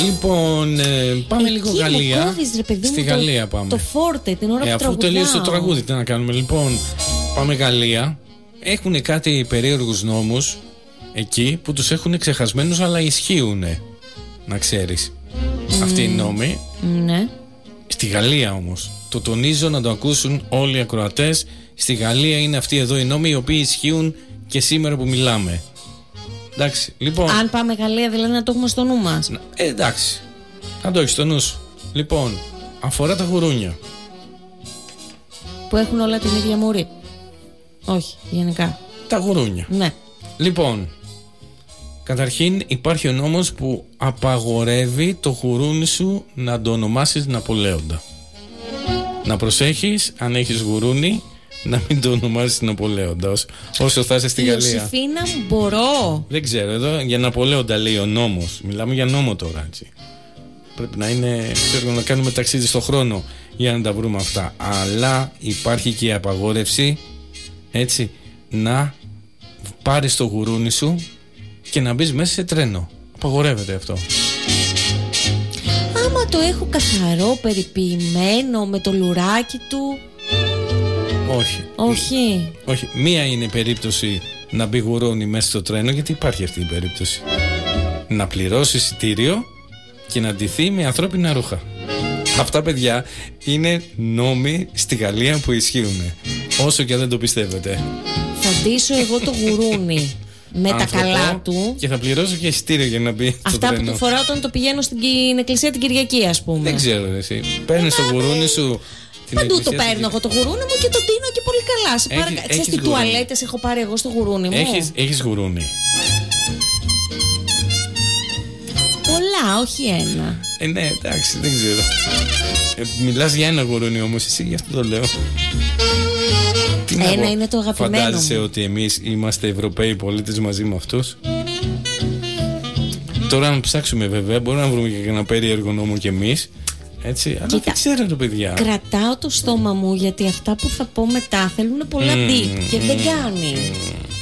Λοιπόν, πάμε εκεί λίγο Γαλλία. Κόβεις, ρε παιδί μου, στη Γαλλία πάμε. Το φόρτε, την ώρα που τραγουδάω. Αφού τελείωσε το τραγούδι, τι να κάνουμε. Λοιπόν, πάμε Γαλλία. Έχουν κάτι περίεργους νόμους εκεί που τους έχουν ξεχασμένους, αλλά ισχύουν. Να ξέρεις. Αυτοί οι νόμοι. Ναι. Στη Γαλλία όμως. Το τονίζω να το ακούσουν όλοι οι ακροατές. Στη Γαλλία είναι αυτοί εδώ οι νόμοι οι οποίοι ισχύουν και σήμερα που μιλάμε. Εντάξει, λοιπόν. Αν πάμε Γαλλία, δηλαδή να το έχουμε στο νου μας. Εντάξει. Να το έχεις στο νου σου. Λοιπόν, αφορά τα γουρούνια. Που έχουν όλα την ίδια μουρή. Όχι, γενικά. Τα γουρούνια. Ναι. Λοιπόν, καταρχήν υπάρχει ο νόμος που απαγορεύει το γουρούνι σου να το ονομάσεις Ναπολέοντα. Να προσέχεις, αν έχεις γουρούνι, να μην το ονομάσεις Ναπολέοντα όσο θα είσαι στη Γαλλία. Ιωσήφινα, μπορώ. Δεν ξέρω, εδώ για Ναπολέοντα λέει ο νόμος. Μιλάμε για νόμο τώρα, έτσι. Πρέπει να είναι, ξέρω, να κάνουμε ταξίδι στο χρόνο για να τα βρούμε αυτά. Αλλά υπάρχει και η απαγόρευση, έτσι, να πάρεις το γουρούνι σου και να μπεις μέσα σε τρένο. Απαγορεύεται αυτό. Άμα το έχω καθαρό, περιποιημένο, με το λουράκι του. Όχι. Όχι. Όχι. Μία είναι η περίπτωση να μπει γουρούνι μέσα στο τρένο, γιατί υπάρχει αυτή η περίπτωση. Να πληρώσει εισιτήριο και να ντυθεί με ανθρώπινα ρούχα. Αυτά, παιδιά, είναι νόμοι στη Γαλλία που ισχύουν. Όσο και αν δεν το πιστεύετε. Θα ντύσω εγώ το γουρούνι με τα καλά του. Και θα πληρώσω και εισιτήριο για να μπει στο αυτά τρένο. που του φοράω όταν το πηγαίνω στην εκκλησία την Κυριακή, ας πούμε. Δεν ξέρω, εσύ. Παίρνεις το γουρούνι σου. Παντού το παίρνω εγώ το γουρούνι μου και το ντύνω και πολύ καλά. Ξέρεις τι τουαλέτες έχω πάρει εγώ στο γουρούνι μου. Έχεις γουρούνι. Πολλά, όχι ένα. Ναι, εντάξει, δεν ξέρω. Μιλάς για ένα γουρούνι όμως, εσύ, γι' αυτό το λέω. Ένα είναι το αγαπημένο. Φαντάζεσαι ότι εμείς είμαστε Ευρωπαίοι πολίτες μαζί με αυτούς. Τώρα, αν ψάξουμε, βέβαια, μπορούμε να βρούμε και ένα περίεργο νόμο κι εμείς. Έτσι, αλλά δεν ξέρω το παιδιά. Κρατάω το στόμα μου γιατί αυτά που θα πω μετά θέλουν πολλά ντύπ και δεν κάνει.